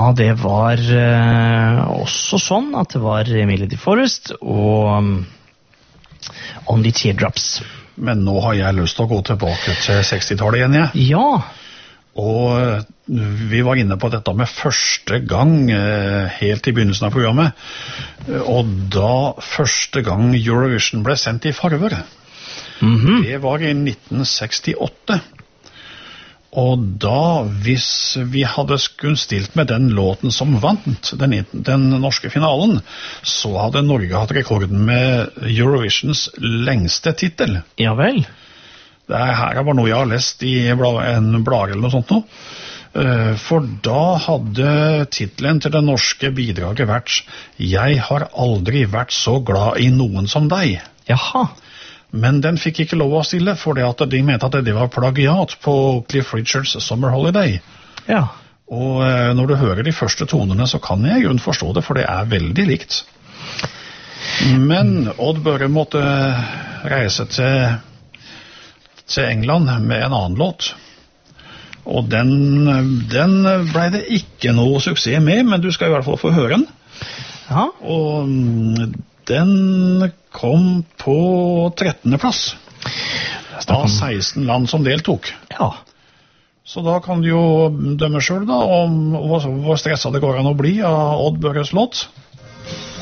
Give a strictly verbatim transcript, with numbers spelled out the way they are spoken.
Ja, det var uh, også sånn at det var Melody Forest og um, Only Teardrops. Men nå har jeg lyst til å gå tilbake til sekstitallet igjen, jeg. Ja. Og vi var inne på dette med første gang, helt i begynnelsen av programmet, og da første gang Eurovision ble sendt i farver. Mm-hmm. Det var i nitten sekstiåtte. Og da, hvis vi hadde kun stilt med den låten som vant den, den norske finalen, så hadde Norge hatt rekorden med Eurovisions lengste titel. Ja vel. Det her var noe jeg har lest i en blad eller noe sånt nå. For da hadde titelen til det norske bidraget vært «Jeg har aldri vært så glad i noen som deg». Jaha. Men den fikk ikke lov å stille, for det at de mente at det var plagiat på Cliff Richards Summer Holiday. Ja. Og når du hører de første tonene, så kan jeg i grunn forstå det, for det er veldig likt. Men Odd Børre måtte reise til til England med en annen låt. Og den, den ble det ikke noe suksess med, men du skal i hvert fall få høre den. Ja. Og den kom på trettende plass av seksten land som deltok. Ja. Så da kan du jo dømme selv da om hvor, hvor stresset det går an å bli av Odd Børres låt.